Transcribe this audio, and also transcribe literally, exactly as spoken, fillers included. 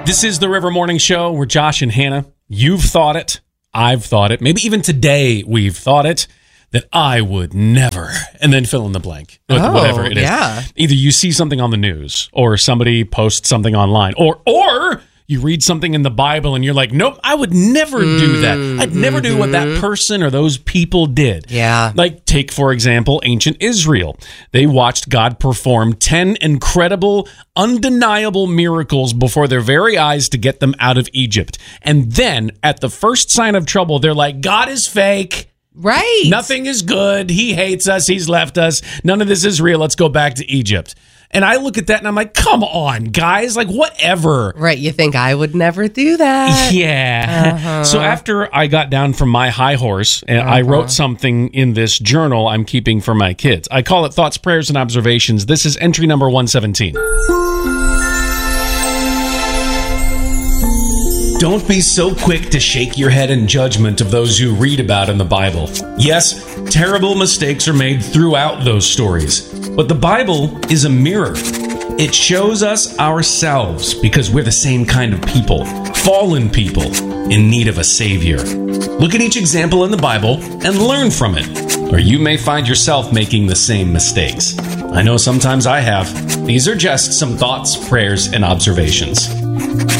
This is the River Morning Show. We're Josh and Hannah. You've thought it. I've thought it. Maybe even today we've thought it. That I would never, and then fill in the blank, oh, whatever it is. Yeah. Either you see something on the news, or somebody posts something online, or or you read something in the Bible and you're like, nope, I would never mm, do that. I'd never mm-hmm. do what that person or those people did. Yeah. Like, take, for example, ancient Israel. They watched God perform ten incredible, undeniable miracles before their very eyes to get them out of Egypt. And then, at the first sign of trouble, they're like, God is fake. Right. Nothing is good. He hates us. He's left us. None of this is real. Let's go back to Egypt. And I look at that and I'm like, come on, guys. Like, whatever. Right. You think I would never do that. Yeah. Uh-huh. So after I got down from my high horse, and uh-huh. I wrote something in this journal I'm keeping for my kids. I call it Thoughts, Prayers, and Observations. This is entry number one seventeen. Don't be so quick to shake your head in judgment of those you read about in the Bible. Yes, terrible mistakes are made throughout those stories, but the Bible is a mirror. It shows us ourselves because we're the same kind of people, fallen people in need of a savior. Look at each example in the Bible and learn from it, or you may find yourself making the same mistakes. I know sometimes I have. These are just some thoughts, prayers, and observations.